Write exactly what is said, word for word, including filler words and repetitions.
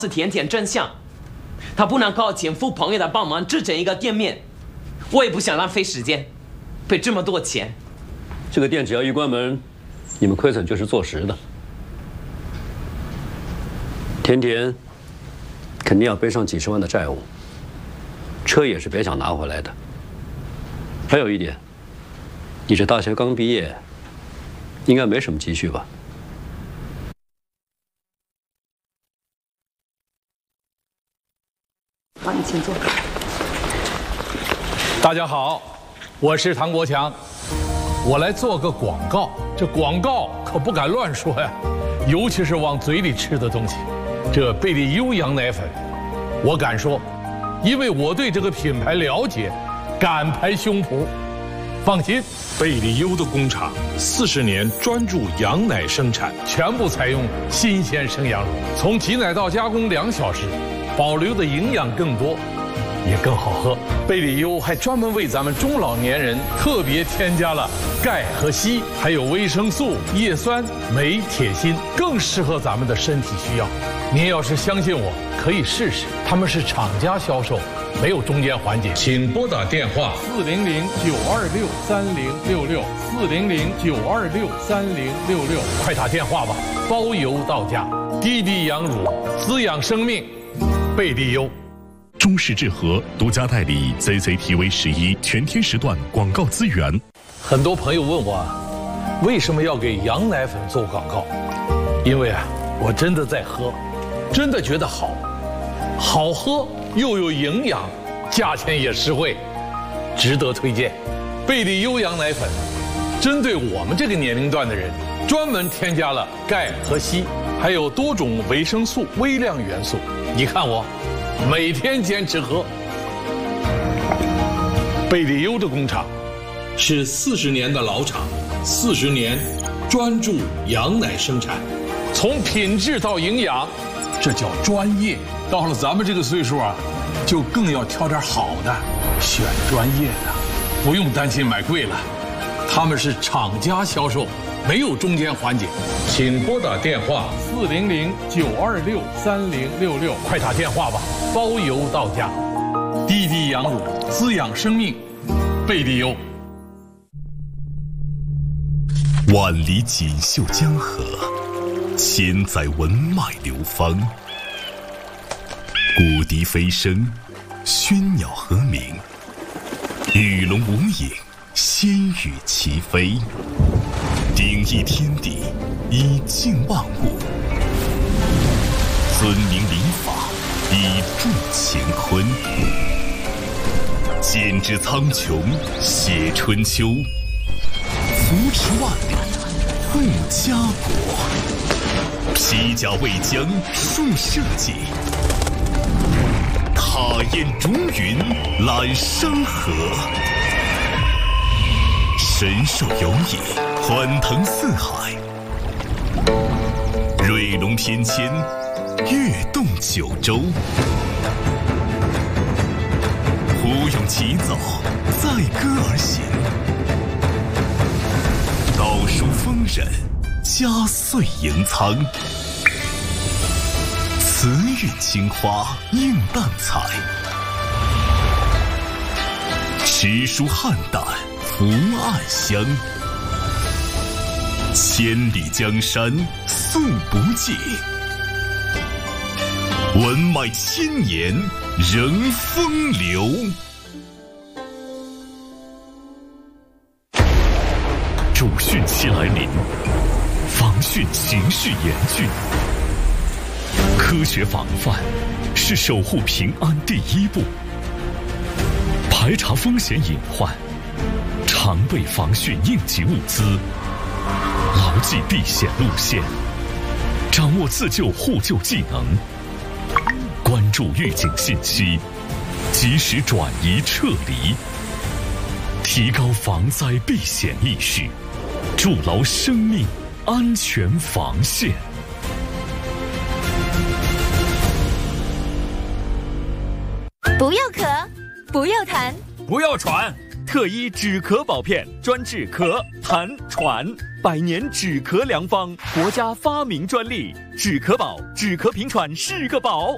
是甜甜真相，他不能靠前夫朋友的帮忙支撑一个店面，我也不想浪费时间，赔这么多钱。 这个店只要一关门，你们亏损就是坐实的。甜甜肯定要背上几十万的债务，车也是别想拿回来的。还有一点，你这大学刚毕业，应该没什么积蓄吧？ 好，你请坐。 大家好，我是唐国强，我来做个广告。这广告可不敢乱说呀，尤其是往嘴里吃的东西。这贝利优羊奶粉，我敢说，因为我对这个品牌了解，敢拍胸脯。放心， 贝利优的工厂四十年专注羊奶生产， 全部采用新鲜生羊乳，从挤奶到加工两小时。 保留的营养更多，也更好喝。贝利优还专门为咱们中老年人特别添加了钙和硒，还有维生素、叶酸、镁、铁、锌，更适合咱们的身体需要。您要是相信我，可以试试。他们是厂家销售，没有中间环节。 请拨打电话四零零九二六三零六六四零零九二六三零六六，快打电话吧，包邮到家。滴滴羊乳，滋养生命。 贝利优， 中视智和独家代理 C C T V 十一全天时段广告资源。 很多朋友问我，为什么要给羊奶粉做广告？因为啊，我真的在喝，真的觉得好，好喝又有营养，价钱也实惠，值得推荐。贝利优羊奶粉，针对我们这个年龄段的人，专门添加了钙和硒，还有多种维生素、微量元素。 你看我，每天坚持喝。贝利优的工厂是四十年的老厂，四十年专注羊奶生产， 从品质到营养，这叫专业。到了咱们这个岁数啊，就更要挑点好的，选专业的，不用担心买贵了。他们是厂家销售，没有中间环节。 请拨打电话。 四零零九二六三零六六，快打电话吧，包邮到家。滴滴羊乳，滋养生命，贝利优。 万里锦绣江河，千载文脉流芳。古笛飞声，喧鸟和鸣，鱼龙无影，仙羽齐飞。顶一天地，以静万物。 尊明礼法，以助乾坤；剪纸苍穹，写春秋；扶持万里，护家国；披甲为将，树社稷；踏烟逐云，揽山河；神兽游弋，欢腾四海；瑞龙翩跹。 跃动九州，胡勇骑走，载歌而行，道书丰稔，家岁盈仓，慈韵青花映淡彩，诗书汉淡福暗香，千里江山素不尽。 文脉千年仍风流。主汛期来临，防汛情绪严峻。科学防范是守护平安第一步。排查风险隐患，常备防汛应急物资，牢记避险路线，掌握自救互救技能。 关注预警信息，及时转移撤离，提高防灾避险意识，筑牢生命安全防线。 不要咳，不要痰， 不要喘，特医止咳宝片专治咳、痰、喘，百年止咳良方，国家发明专利，止咳宝，止咳平喘是个宝。